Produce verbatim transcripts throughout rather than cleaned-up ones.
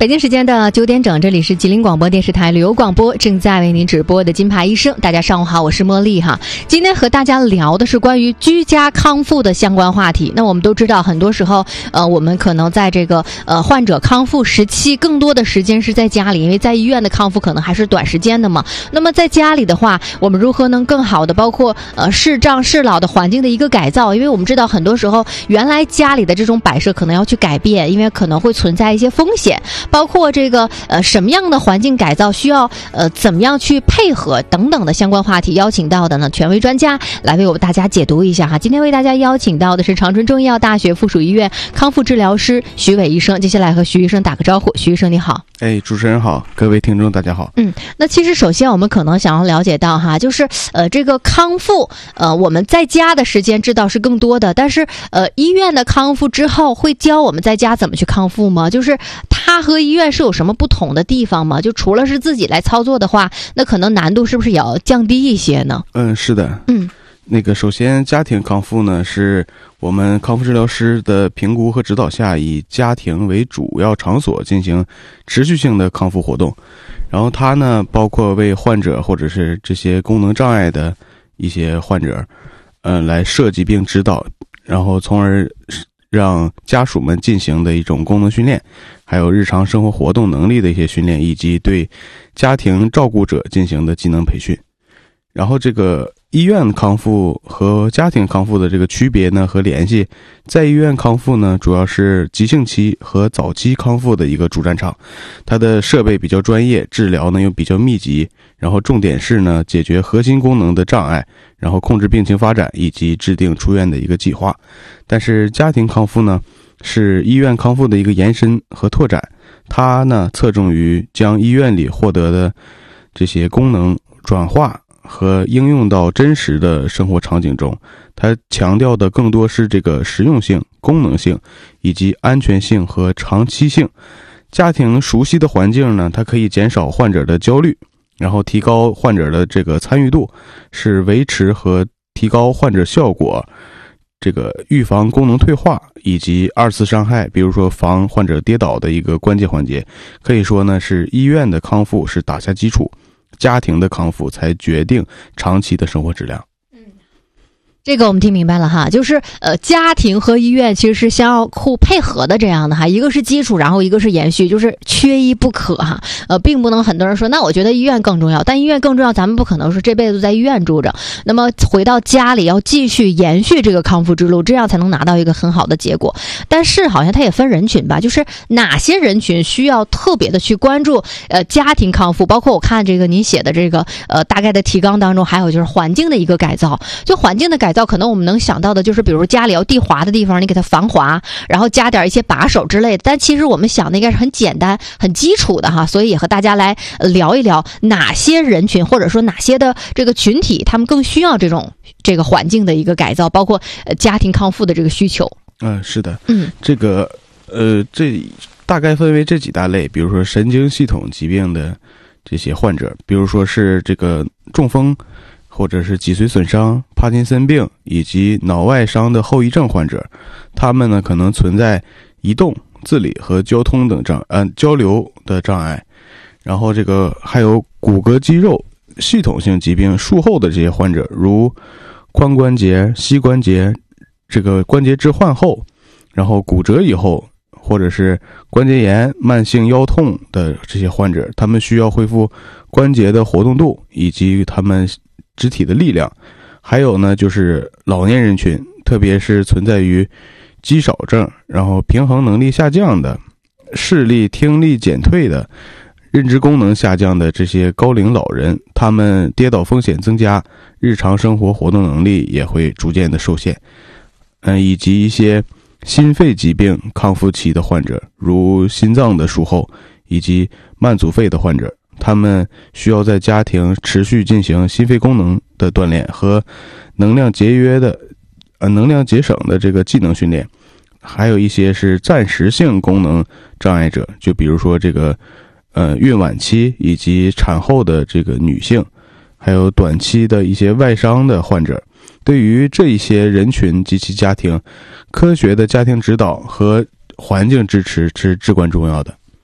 北京时间的九点整，这里是吉林广播电视台旅游广播，正在为您直播的金牌医生。大家上午好，我是茉莉哈。今天和大家聊的是关于居家康复的相关话题。那我们都知道，很多时候，呃，我们可能在这个呃患者康复时期，更多的时间是在家里，因为在医院的康复可能还是短时间的嘛。那么在家里的话，我们如何能更好的，包括呃适障适老的环境的一个改造？因为我们知道，很多时候原来家里的这种摆设可能要去改变，因为可能会存在一些风险。包括这个呃什么样的环境改造需要呃怎么样去配合等等的相关话题，邀请到的呢权威专家来为我们大家解读一下哈。今天为大家邀请到的是长春中医药大学附属医院康复治疗师徐伟医生，接下来和徐医生打个招呼。徐医生你好。 哎，主持人好，各位听众大家好。 嗯，那其实首先我们可能想要了解到哈，就是呃这个康复呃我们在家的时间知道是更多的，但是呃医院的康复之后会教我们在家怎么去康复吗？就是它和医院是有什么不同的地方吗？就除了是自己来操作的话，那可能难度是不是也要降低一些呢？ 嗯，是的。 嗯， 那个首先家庭康复呢，是我们康复治疗师的评估和指导下，以家庭为主要场所进行持续性的康复活动。然后它呢，包括为患者或者是这些功能障碍的一些患者，呃，来设计并指导，然后从而让家属们进行的一种功能训练，还有日常生活活动能力的一些训练，以及对家庭照顾者进行的技能培训。然后这个医院康复和家庭康复的这个区别呢和联系，在医院康复呢主要是急性期和早期康复的一个主战场，它的设备比较专业，治疗呢又比较密集，然后重点是呢解决核心功能的障碍，然后控制病情发展以及制定出院的一个计划。但是家庭康复呢是医院康复的一个延伸和拓展，它呢侧重于将医院里获得的这些功能转化和应用到真实的生活场景中，它强调的更多是这个实用性、功能性以及安全性和长期性。家庭熟悉的环境呢，它可以减少患者的焦虑，然后提高患者的这个参与度，是维持和提高患者效果，这个预防功能退化以及二次伤害，比如说防患者跌倒的一个关键环节。可以说呢，是医院的康复是打下基础，家庭的康复才决定长期的生活质量。 这个我们听明白了哈，就是呃，家庭和医院其实是相互配合的这样的哈，一个是基础，然后一个是延续，就是缺一不可哈。呃，并不能很多人说，那我觉得医院更重要，但医院更重要，咱们不可能是这辈子在医院住着。那么回到家里要继续延续这个康复之路，这样才能拿到一个很好的结果。但是好像它也分人群吧，就是哪些人群需要特别的去关注呃家庭康复，包括我看这个您写的这个呃大概的提纲当中，还有就是环境的一个改造，就环境的改造。改造可能我们能想到的就是比如家里有地滑的地方你给它防滑，然后加点一些把手之类的，但其实我们想的应该是很简单很基础的哈。所以也和大家来聊一聊哪些人群或者说哪些的这个群体他们更需要这种这个环境的一个改造，包括呃家庭康复的这个需求。 嗯，是的。 嗯， 这个呃这大概分为这几大类，比如说神经系统疾病的这些患者，比如说是这个中风或者是脊髓损伤、帕金森病以及脑外伤的后遗症患者，他们呢可能存在移动、自理和交通等障呃交流的障碍。然后这个还有骨骼肌肉系统性疾病术后的这些患者，如髋关节、膝关节这个关节置换后，然后骨折以后，或者是关节炎、慢性腰痛的这些患者，他们需要恢复关节的活动度以及他们肢体的力量。还有呢就是老年人群，特别是存在于肌少症，然后平衡能力下降的、视力听力减退的、认知功能下降的这些高龄老人，他们跌倒风险增加，日常生活活动能力也会逐渐的受限。嗯，以及一些心肺疾病康复期的患者，如心脏的术后以及慢阻肺的患者，他们需要在家庭持续进行心肺功能的锻炼和能量节约的呃能量节省的这个技能训练。还有一些是暂时性功能障碍者，就比如说这个呃孕晚期以及产后的这个女性，还有短期的一些外伤的患者。对于这一些人群及其家庭，科学的家庭指导和环境支持是至关重要的。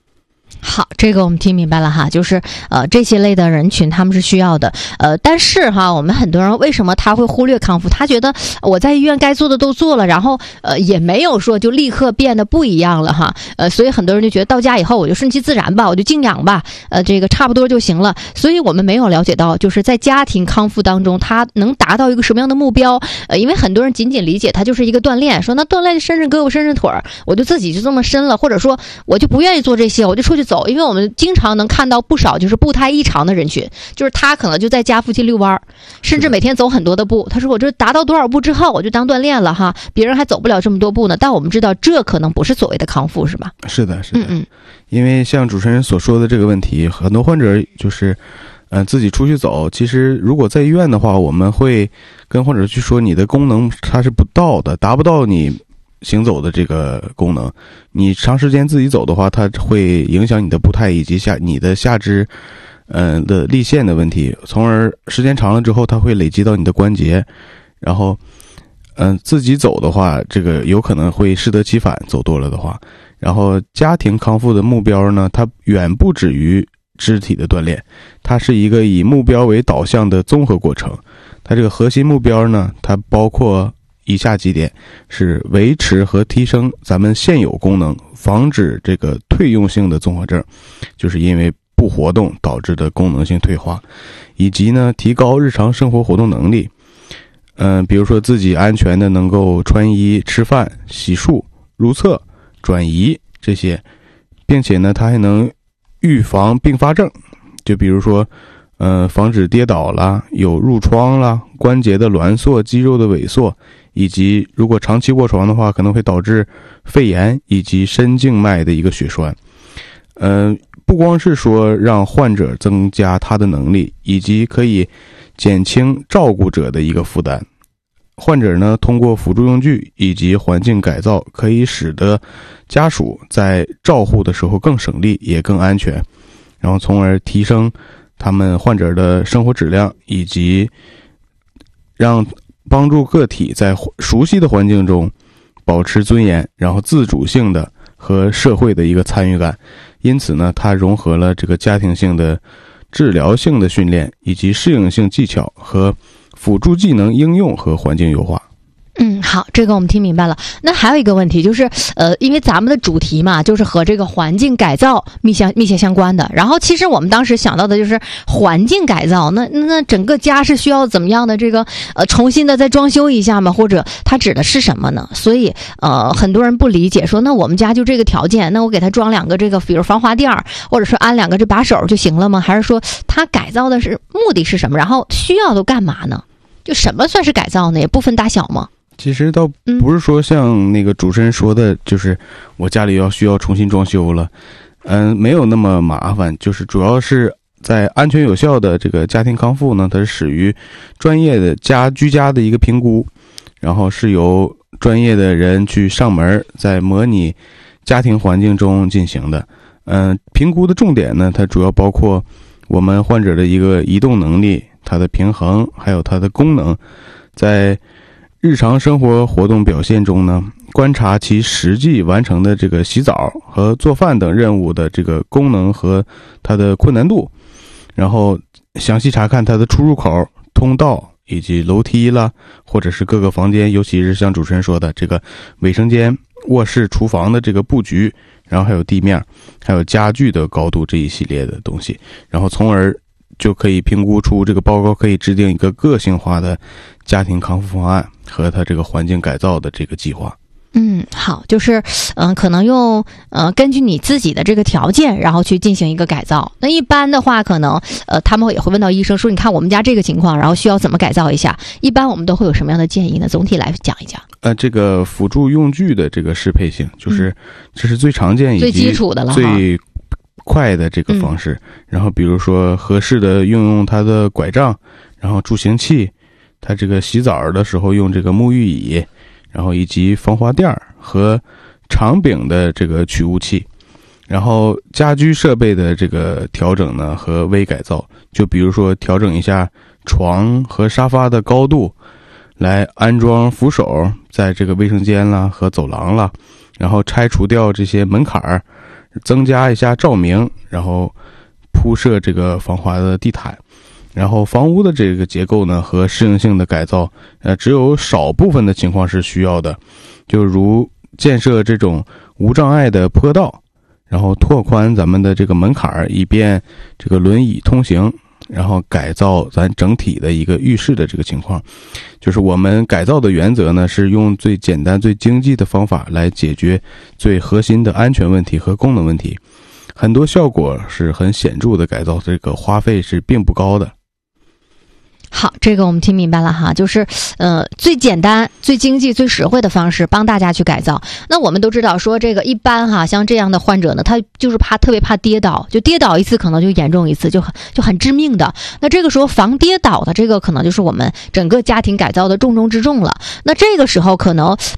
好，这个我们听明白了哈，就是呃这些类的人群他们是需要的，呃但是哈，我们很多人为什么他会忽略康复？他觉得我在医院该做的都做了，然后呃也没有说就立刻变得不一样了哈，呃所以很多人就觉得到家以后我就顺其自然吧，我就静养吧，呃这个差不多就行了。所以我们没有了解到，就是在家庭康复当中，他能达到一个什么样的目标？呃因为很多人仅仅理解他就是一个锻炼，说那锻炼伸伸胳膊伸伸腿儿，我就自己就这么伸了，或者说我就不愿意做这些，我就出去走。因为我们经常能看到不少就是步态异常的人群，就是他可能就在家附近遛弯，甚至每天走很多的步。他说我这达到多少步之后我就当锻炼了哈，别人还走不了这么多步呢。但我们知道这可能不是所谓的康复，是吧？ 是的，是的。 嗯嗯。 因为像主持人所说的这个问题，很多患者就是嗯、呃、自己出去走，其实如果在医院的话，我们会跟患者去说你的功能它是不到的，达不到你行走的这个功能，你长时间自己走的话，它会影响你的步态以及下你的下肢呃的力线的问题，从而时间长了之后它会累积到你的关节，然后嗯、呃、自己走的话，这个有可能会适得其反，走多了的话。然后家庭康复的目标呢，它远不止于肢体的锻炼，它是一个以目标为导向的综合过程。它这个核心目标呢，它包括以下几点，是维持和提升咱们现有功能，防止这个退用性的综合症，就是因为不活动导致的功能性退化，以及呢提高日常生活活动能力。嗯、呃，比如说自己安全的能够穿衣、吃饭、洗漱、如厕、转移这些，并且呢它还能预防并发症，就比如说呃，防止跌倒啦，有褥疮啦，关节的挛缩、肌肉的萎缩，以及如果长期卧床的话，可能会导致肺炎以及深静脉的一个血栓。呃，不光是说让患者增加他的能力，以及可以减轻照顾者的一个负担。患者呢，通过辅助用具以及环境改造，可以使得家属在照护的时候更省力，也更安全，然后从而提升他们患者的生活质量，以及让帮助个体在熟悉的环境中保持尊严，然后自主性的和社会的一个参与感。因此呢，它融合了这个家庭性的治疗性的训练，以及适应性技巧和辅助技能应用和环境优化。 嗯，好，这个我们听明白了。那还有一个问题就是，呃，因为咱们的主题嘛，就是和这个环境改造密相密切相关的。然后，其实我们当时想到的就是环境改造，那那整个家是需要怎么样的这个呃重新的再装修一下吗？或者它指的是什么呢？所以呃，很多人不理解，说那我们家就这个条件，那我给它装两个这个，比如防滑垫儿，或者说安两个这把手就行了吗？还是说它改造的是目的是什么？然后需要都干嘛呢？就什么算是改造呢？也不分大小吗？ 其实倒不是说像那个主持人说的，就是我家里要需要重新装修了，嗯，没有那么麻烦，就是主要是在安全有效的这个家庭康复呢，它是始于专业的家居家的一个评估，然后是由专业的人去上门，在模拟家庭环境中进行的。嗯，评估的重点呢，它主要包括我们患者的一个移动能力、它的平衡，还有它的功能，在日常生活活动表现中呢，观察其实际完成的这个洗澡和做饭等任务的这个功能和它的困难度，然后详细查看它的出入口、通道以及楼梯啦，或者是各个房间，尤其是像主持人说的这个卫生间、卧室、厨房的这个布局，然后还有地面，还有家具的高度这一系列的东西，然后从而就可以评估出这个报告可以制定一个个性化的家庭康复方案和它这个环境改造的这个计划。 嗯，好，就是嗯、呃，可能用呃根据你自己的这个条件，然后去进行一个改造。那一般的话，可能呃他们也会问到医生说，你看我们家这个情况，然后需要怎么改造一下？一般我们都会有什么样的建议呢？总体来讲一讲。 呃，这个辅助用具的这个适配性，就是这是最常见以及最基础的了， 最快的这个方式。嗯、然后比如说合适的运用它的拐杖，然后助行器，它这个洗澡的时候用这个沐浴椅。然后以及防滑垫和长柄的这个取物器，然后家居设备的这个调整呢和微改造，就比如说调整一下床和沙发的高度，来安装扶手在这个卫生间啦和走廊啦，然后拆除掉这些门槛儿， 增加一下照明，然后铺设这个防滑的地毯。然后房屋的这个结构呢和适应性的改造，呃，只有少部分的情况是需要的，就如建设这种无障碍的坡道，然后拓宽咱们的这个门槛，以便这个轮椅通行，然后改造咱整体的一个浴室的这个情况。就是我们改造的原则呢，是用最简单最经济的方法来解决最核心的安全问题和功能问题，很多效果是很显著的改造，这个花费是并不高的。 好，这个我们听明白了哈，就是呃最简单最经济最实惠的方式帮大家去改造。那我们都知道说这个一般哈，像这样的患者呢，他就是怕特别怕跌倒，就跌倒一次可能就严重一次，就很就很致命的。那这个时候防跌倒的这个可能就是我们整个家庭改造的重中之重了。那这个时候可能